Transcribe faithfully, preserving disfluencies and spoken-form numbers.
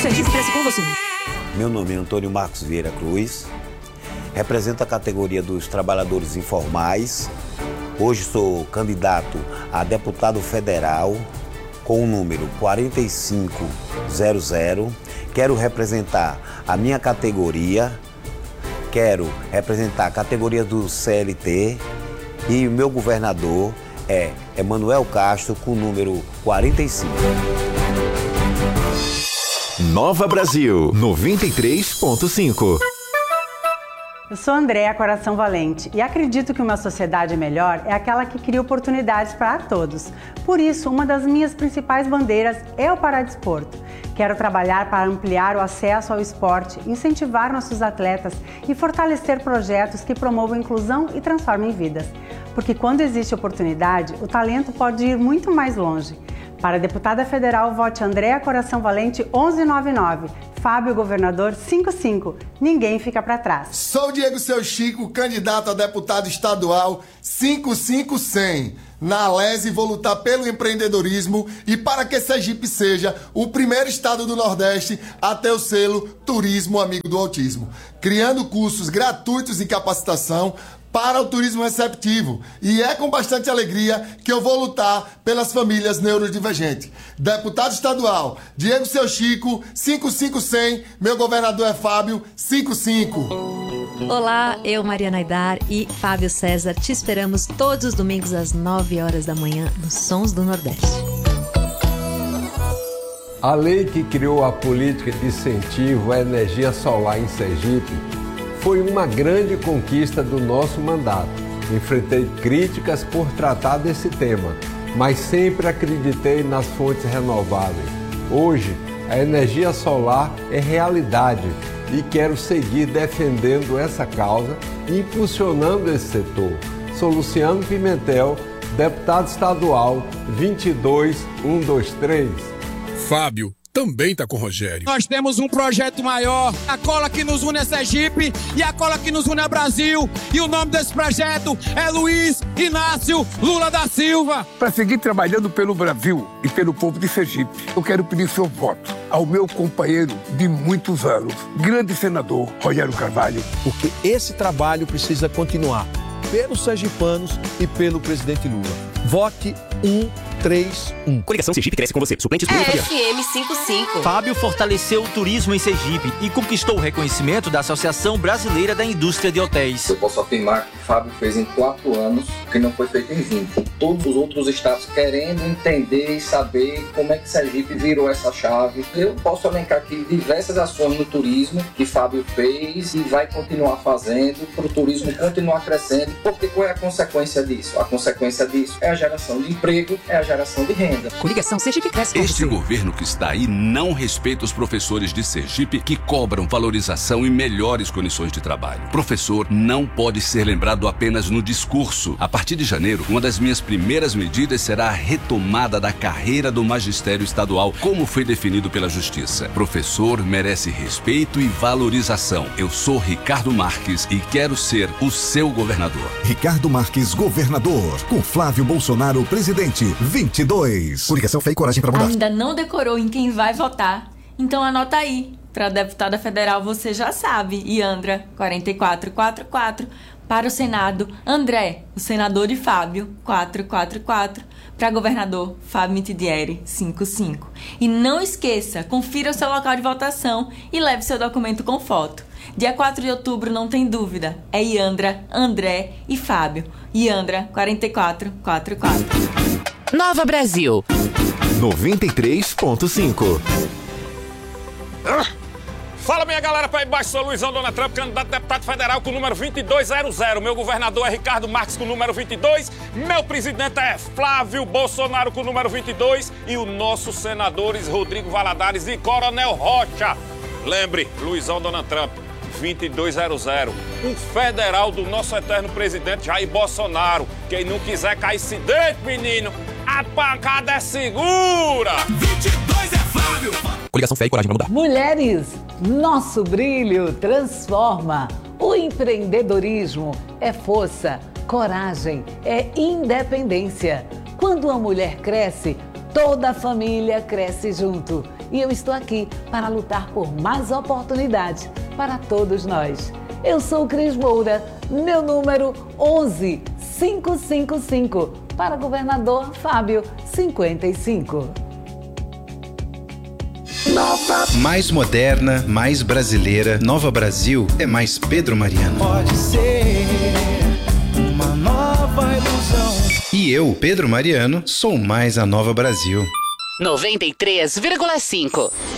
Sergipe cresce com você. Meu nome é Antônio Marcos Vieira Cruz, represento a categoria dos trabalhadores informais. Hoje sou candidato a deputado federal com o número quarenta e cinco zero zero. Quero representar a minha categoria, quero representar a categoria do C L T e o meu governador é Emanuel Castro com o número quarenta e cinco. Nova Brasil, noventa e três ponto cinco. Eu sou Andréa Coração Valente e acredito que uma sociedade melhor é aquela que cria oportunidades para todos. Por isso, uma das minhas principais bandeiras é o Paradesporto. Quero trabalhar para ampliar o acesso ao esporte, incentivar nossos atletas e fortalecer projetos que promovam inclusão e transformem vidas. Porque quando existe oportunidade, o talento pode ir muito mais longe. Para deputada federal, vote Andréa Coração Valente onze noventa e nove. Fábio Governador cinquenta e cinco. Ninguém fica para trás. Sou Diego Seu Chico, candidato a deputado estadual cinquenta e cinco cem. Na Alese vou lutar pelo empreendedorismo e para que Sergipe seja o primeiro estado do Nordeste a ter o selo Turismo Amigo do Autismo, criando cursos gratuitos de capacitação para o turismo receptivo. E é com bastante alegria que eu vou lutar pelas famílias neurodivergentes. Deputado estadual, Diego Seu Chico, cinquenta e cinco cem. Meu governador é Fábio, cinquenta e cinco. Olá, eu, Mariana Aidar e Fábio César. Te esperamos todos os domingos às nove horas da manhã nos Sons do Nordeste. A lei que criou a política de incentivo à energia solar em Sergipe foi uma grande conquista do nosso mandato. Enfrentei críticas por tratar desse tema, mas sempre acreditei nas fontes renováveis. Hoje, a energia solar é realidade e quero seguir defendendo essa causa e impulsionando esse setor. Sou Luciano Pimentel, deputado estadual vinte e dois um dois três. Fábio também está com o Rogério. Nós temos um projeto maior, a cola que nos une é Sergipe e a cola que nos une é Brasil. E o nome desse projeto é Luiz Inácio Lula da Silva. Para seguir trabalhando pelo Brasil e pelo povo de Sergipe, eu quero pedir seu voto ao meu companheiro de muitos anos, grande senador Rogério Carvalho. Porque esse trabalho precisa continuar pelos sergipanos e pelo presidente Lula. Vote um três um. Coligação Sergipe cresce com você. Suplentes Bruno F M cinquenta e cinco. Fábio fortaleceu o turismo em Sergipe e conquistou o reconhecimento da Associação Brasileira da Indústria de Hotéis. Eu posso afirmar que Fábio fez em quatro anos o que não foi feito em vinte. Todos os outros estados querendo entender e saber como é que Sergipe virou essa chave. Eu posso elencar aqui diversas ações no turismo que Fábio fez e vai continuar fazendo para o turismo continuar crescendo. Porque qual é a consequência disso? A consequência disso é a geração de emprego, é a geração de renda. Coligação Sergipe cresce com Este você. governo que está aí não respeita os professores de Sergipe que cobram valorização e melhores condições de trabalho. Professor não pode ser lembrado apenas no discurso. A partir de janeiro, uma das minhas primeiras medidas será a retomada da carreira do magistério estadual, como foi definido pela Justiça. Professor merece respeito e valorização. Eu sou Ricardo Marques e quero ser o seu governador. Ricardo Marques, governador, com Flávio Bolsonaro, presidente, vinte e dois. Coligação Fé e Coragem para mudar. Ainda não decorou em quem vai votar? Então anota aí. Para deputada federal você já sabe. Iandra, quarenta e quatro quarenta e quatro. Para o Senado, André, o senador de Fábio, quatrocentos e quarenta e quatro. Para governador, Fábio Mitidieri, cinquenta e cinco. E não esqueça, confira o seu local de votação e leve seu documento com foto. Dia quatro de outubro, não tem dúvida, é Iandra, André e Fábio. Iandra, quarenta e quatro quarenta e quatro. Nova Brasil. noventa e três ponto cinco. Ah, fala, minha galera, para embaixo, sou Luizão Dona Trump, candidato a deputado federal com o número vinte e dois zero zero. Meu governador é Ricardo Marques com o número vinte e dois. Meu presidente é Flávio Bolsonaro com o número vinte e dois. E os nossos senadores Rodrigo Valadares e Coronel Rocha. Lembre, Luizão Dona Trump, vinte e dois zero zero. O federal do nosso eterno presidente Jair Bolsonaro. Quem não quiser cair se dentro, menino, a pancada é segura. vinte e dois é Flávio. Coligação Fé e Coragem para mudar. Mulheres, nosso brilho transforma. O empreendedorismo é força, coragem, é independência. Quando a mulher cresce, toda a família cresce junto. E eu estou aqui para lutar por mais oportunidades para todos nós. Eu sou Cris Moura, meu número onze cinco cinco cinco, para governador Fábio cinquenta e cinco. Mais moderna, mais brasileira, Nova Brasil é mais Pedro Mariano. Pode ser uma nova ilusão. E eu, Pedro Mariano, sou mais a Nova Brasil. noventa e três vírgula cinco.